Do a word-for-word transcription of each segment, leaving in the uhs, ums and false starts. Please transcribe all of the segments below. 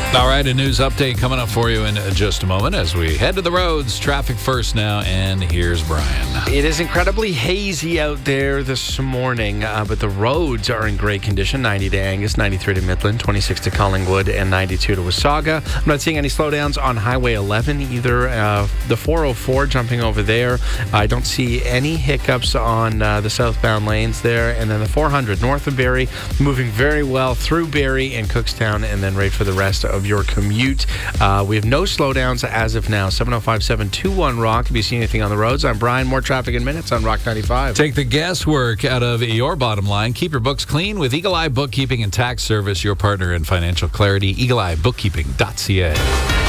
All right, a news update coming up for you in just a moment as we head to the roads. Traffic first now, and here's Brian. It is incredibly hazy out there this morning, uh, but the roads are in great condition. ninety to Angus, ninety-three to Midland, twenty-six to Collingwood, and ninety-two to Wasaga. I'm not seeing any slowdowns on Highway eleven either. Uh, the four oh four jumping over there. I don't see any hiccups on uh, the southbound lanes there. And then the four hundred north of Barrie, moving very well through Barrie and Cookstown, and then right for the rest of your commute. Uh, we have no slowdowns as of now. seven oh five, seven two one Rock. If you see anything on the roads, I'm Brian. More traffic in minutes on Rock ninety-five. Take the guesswork out of your bottom line. Keep your books clean with Eagle Eye Bookkeeping and Tax Service, your partner in financial clarity. eagle eye bookkeeping dot c a.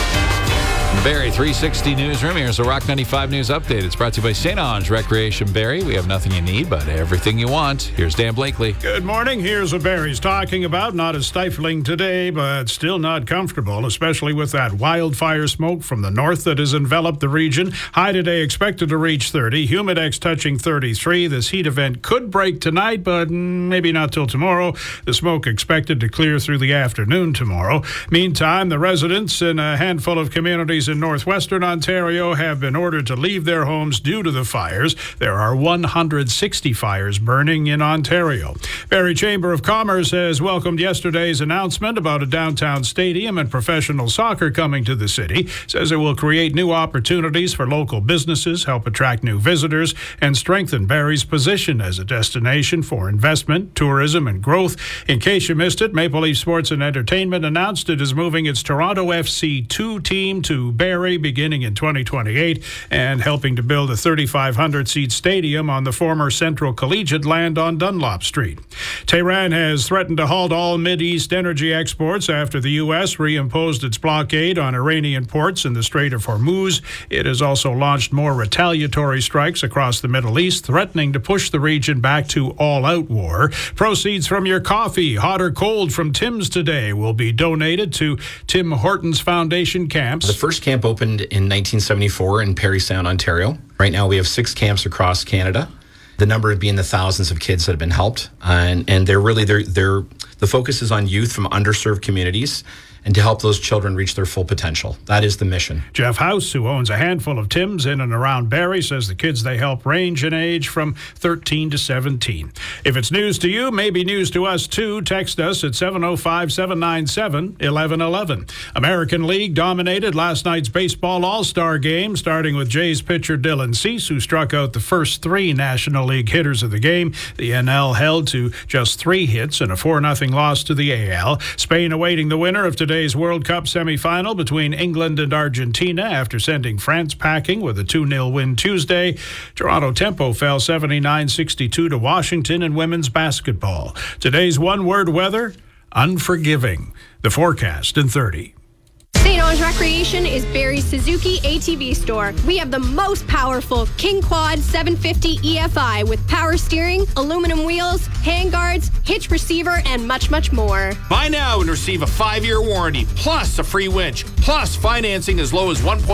Barrie three sixty Newsroom. Here's a Rock ninety-five News Update. It's brought to you by Saint Ange Recreation Barrie. We have nothing you need, but everything you want. Here's Dan Blakely. Good morning. Here's what Barrie's talking about. Not as stifling today, but still not comfortable, especially with that wildfire smoke from the north that has enveloped the region. High today expected to reach thirty. Humidex touching thirty-three. This heat event could break tonight, but maybe not till tomorrow. The smoke expected to clear through the afternoon tomorrow. Meantime, the residents in a handful of communities in northwestern Ontario have been ordered to leave their homes due to the fires. There are one hundred sixty fires burning in Ontario. Barrie Chamber of Commerce has welcomed yesterday's announcement about a downtown stadium and professional soccer coming to the city. Says it will create new opportunities for local businesses, help attract new visitors, and strengthen Barrie's position as a destination for investment, tourism, and growth. In case you missed it, Maple Leaf Sports and Entertainment announced it is moving its Toronto F C two team to Barrie beginning in twenty twenty-eight and helping to build a thirty-five hundred seat stadium on the former Central Collegiate land on Dunlop Street. Tehran has threatened to halt all Mideast energy exports after the U S reimposed its blockade on Iranian ports in the Strait of Hormuz. It has also launched more retaliatory strikes across the Middle East, threatening to push the region back to all-out war. Proceeds from your coffee, hot or cold, from Tim's today will be donated to Tim Hortons Foundation camps. The first camp opened in nineteen seventy-four in Parry Sound, Ontario. Right now we have six camps across Canada. The number would be in the thousands of kids that have been helped. And, and they're really, they're, they're, the focus is on youth from underserved communities and to help those children reach their full potential. That is the mission. Jeff House, who owns a handful of Tim's in and around Barrie, says the kids they help range in age from thirteen to seventeen. If it's news to you, maybe news to us too. Text us at seven oh five, seven nine seven, one one one one. American League dominated last night's baseball all-star game, starting with Jays pitcher Dylan Cease, who struck out the first three National League hitters of the game. The N L held to just three hits and a four nothing loss to the A L. Spain awaiting the winner of today's World Cup semifinal between England and Argentina after sending France packing with a two nil win Tuesday. Toronto Tempo fell seventy-nine sixty-two to Washington in women's basketball. Today's one-word weather, unforgiving. The forecast in thirty. Saint Ange Recreation is Barrie's Suzuki A T V store. We have the most powerful King Quad seven fifty E F I with power steering, aluminum wheels, handguards, hitch receiver, and much, much more. Buy now and receive a five-year warranty, plus a free winch, plus financing as low as one point